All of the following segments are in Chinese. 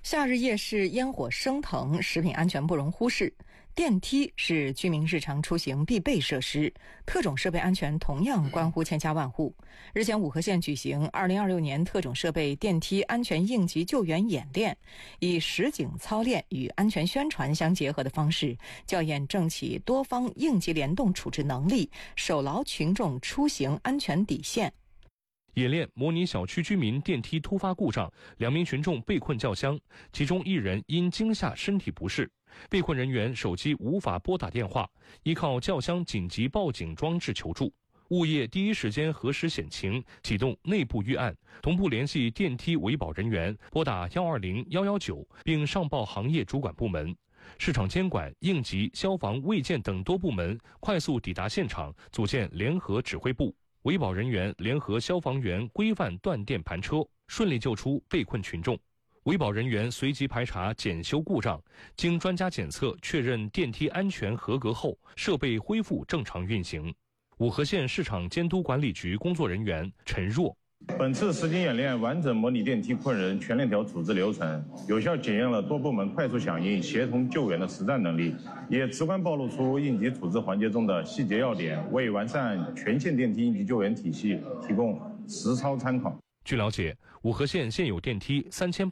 夏日夜市烟火升腾，食品安全不容忽视。电梯是居民日常出行必备设施，特种设备安全同样关乎千家万户。日前，五河县举行2026年特种设备电梯安全应急救援演练，以实景操练与安全宣传相结合的方式，校验政企多方应急联动处置能力，守牢群众出行安全底线。 演练模拟小区居民电梯突发故障，2名群众被困轿厢，其中1人因惊吓身体不适，被困人员手机无法拨打电话，依靠轿厢紧急报警装置求助。物业第一时间核实险情，启动内部预案，同步联系电梯维保人员，拨打120、119，并上报行业主管部门。市场监管、应急、消防、卫健等多部门快速抵达现场，组建联合指挥部。维保人员联合消防员规范断电盘车，顺利救出被困群众。维保人员随即排查检修故障，经专家检测确认电梯安全合格后，设备恢复正常运行。五河县市场监督管理局工作人员陈若： 本次实景演练完整模拟电梯困人全链条处置流程，有效检验了多部门快速响应、协同救援的实战能力，也直观暴露出应急处置环节中的细节要点，为完善全县电梯应急救援体系提供实操参考。 据了解，五河县现有电梯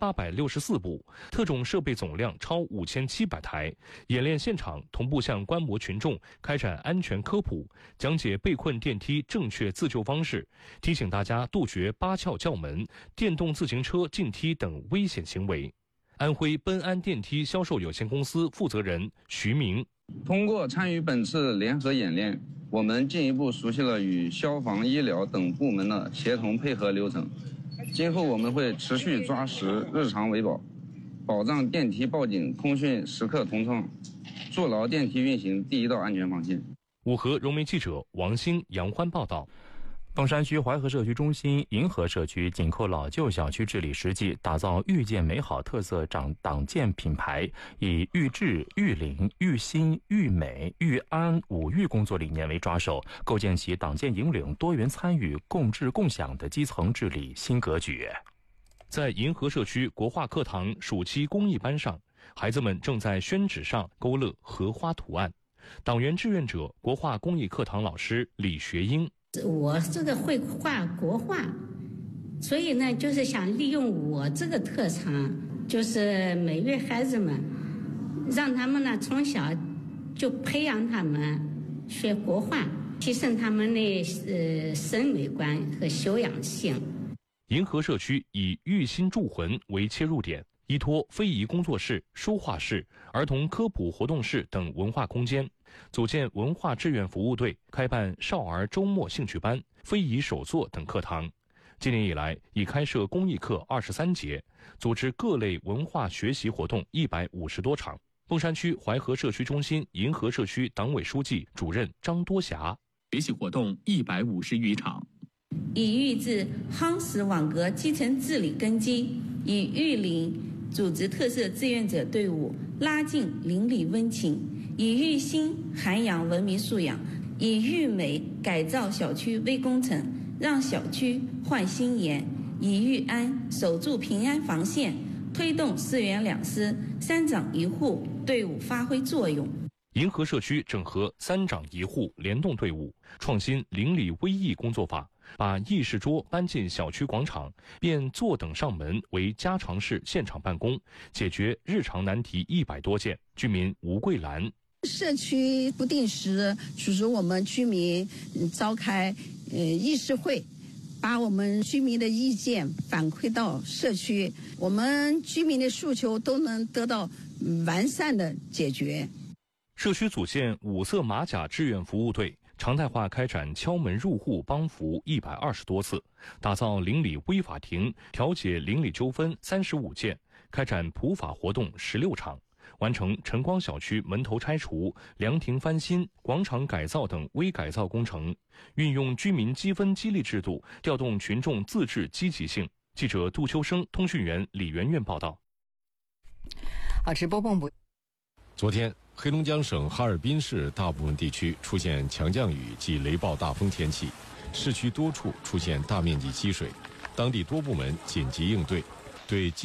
3864部，特种设备总量超5700台。演练现场同步向观摩群众开展安全科普，讲解被困电梯正确自救方式，提醒大家杜绝扒撬叫门、电动自行车进梯等危险行为。安徽奔安电梯销售有限公司负责人徐明： 通过参与本次联合演练，我们进一步熟悉了与消防、医疗等部门的协同配合流程。今后我们会持续抓实日常维保，保障电梯报警通讯时刻通畅，筑牢电梯运行第一道安全防线。 五河融媒记者王兴、杨欢报道。 凤山区淮河社区中心银河社区紧扣老旧小区治理实际，打造遇见美好特色党建品牌，以育智、育邻、育新、育美、育安5育工作理念为抓手，构建起党建引领、多元参与、共治共享的基层治理新格局。 在银河社区国画课堂暑期公益班上，孩子们正在宣纸上勾勒荷花图案。党员志愿者国画公益课堂老师李学英： 我这个会画国画，所以呢，就是想利用我这个特长，就是美育孩子们，让他们呢从小就培养他们学国画，提升他们的审美观和修养性。 银河社区以育心助魂为切入点，依托非遗工作室、书画室、儿童科普活动室等文化空间，组建文化志愿服务队，开办少儿周末兴趣班、非遗手作等课堂。今年以来，已开设公益课23节，组织各类文化学习活动150多场。凤山区淮河社区中心银河社区党委书记、主任张多霞： 学习活动150余场， 以育智夯实网格基层治理根基，以育邻组织特色志愿者队伍，拉近邻里温情；以育新涵养文明素养；以育美改造小区微工程，让小区焕新颜；以育安守住平安防线，推动4园2司、3长1户队伍发挥作用。 银河社区整合3长1户联动队伍，创新邻里微义工作法，把议事桌搬进小区广场，变坐等上门为家常式现场办公，解决日常难题100多件。居民吴桂兰： 社区不定时组织我们居民召开议事会，把我们居民的意见反馈到社区，我们居民的诉求都能得到完善的解决。 社区组建5色马甲志愿服务队，常态化开展敲门入户帮扶120多次，打造邻里微法庭，调解邻里纠纷35件，开展普法活动16场，完成晨光小区门头拆除、凉亭翻新、广场改造等微改造工程，运用居民积分激励制度，调动群众自治积极性。记者杜秋生、通讯员李媛媛报道。 好，直播蹦不。 昨天，黑龙江省哈尔滨市大部分地区出现强降雨及雷暴大风天气，市区多处出现大面积积水，当地多部门紧急应对，对